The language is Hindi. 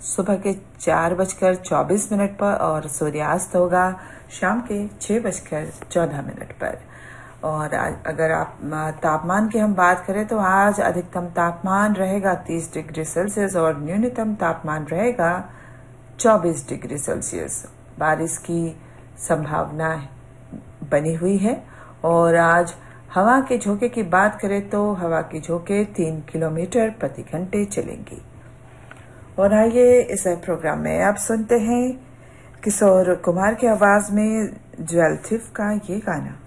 सुबह के 4:24 पर और सूर्यास्त होगा शाम के 6:14 पर। और अगर आप तापमान की हम बात करें तो आज अधिकतम तापमान रहेगा 30 डिग्री सेल्सियस और न्यूनतम तापमान रहेगा 24 डिग्री सेल्सियस। बारिश की संभावना बनी हुई है। और आज हवा के झोंके की बात करें तो हवा के झोंके 3 किलोमीटर प्रति घंटे चलेंगी। और आइए इस प्रोग्राम में आप सुनते हैं किशोर कुमार की आवाज में ज्वेल थिफ का ये गाना।